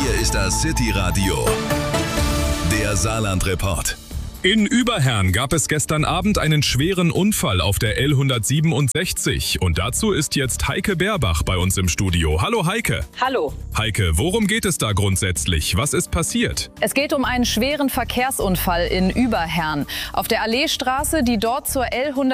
Hier ist das City Radio, der Saarland-Report. In Überherrn gab es gestern Abend einen schweren Unfall auf der L167 und dazu ist jetzt Heike Berbach bei uns im Studio. Hallo Heike. Hallo. Heike, worum geht es da grundsätzlich? Was ist passiert? Es geht um einen schweren Verkehrsunfall in Überherrn auf der Alleestraße, die dort zur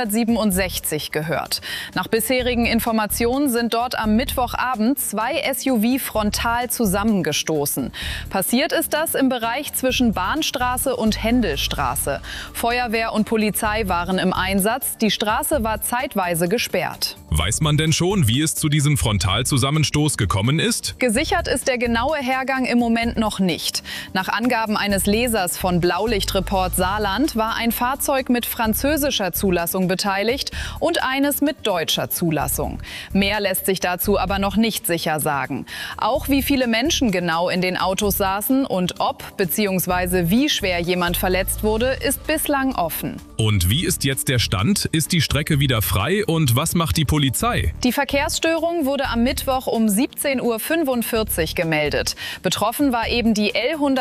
L167 gehört. Nach bisherigen Informationen sind dort am Mittwochabend zwei SUV frontal zusammengestoßen. Passiert ist das im Bereich zwischen Bahnstraße und Händelstraße. Feuerwehr und Polizei waren im Einsatz. Die Straße war zeitweise gesperrt. Weiß man denn schon, wie es zu diesem Frontalzusammenstoß gekommen ist? Gesichert ist der genaue Hergang im Moment noch nicht. Nach Angaben eines Lesers von Blaulichtreport Saarland war ein Fahrzeug mit französischer Zulassung beteiligt und eines mit deutscher Zulassung. Mehr lässt sich dazu aber noch nicht sicher sagen. Auch wie viele Menschen genau in den Autos saßen und ob bzw. wie schwer jemand verletzt wurde, ist bislang offen. Und wie ist jetzt der Stand? Ist die Strecke wieder frei und was macht die Polizei? Die Verkehrsstörung wurde am Mittwoch um 17:45 Uhr gemeldet. Betroffen war eben die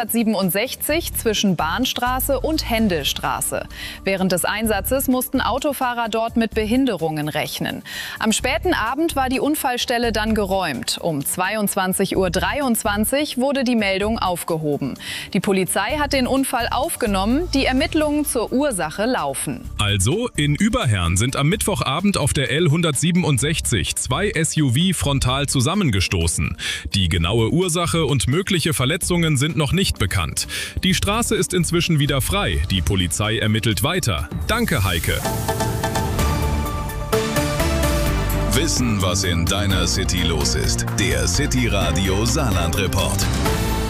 L167 zwischen Bahnstraße und Händelstraße. Während des Einsatzes mussten Autofahrer dort mit Behinderungen rechnen. Am späten Abend war die Unfallstelle dann geräumt. Um 22:23 Uhr wurde die Meldung aufgehoben. Die Polizei hat den Unfall aufgenommen. Die Ermittlungen zur Ursache laufen. Also, in Überherrn sind am Mittwochabend auf der L167 zwei SUV frontal zusammengestoßen. Die genaue Ursache und mögliche Verletzungen sind noch nicht bekannt. Die Straße ist inzwischen wieder frei. Die Polizei ermittelt weiter. Danke, Heike. Wissen, was in deiner City los ist. Der City Radio Saarland-Report.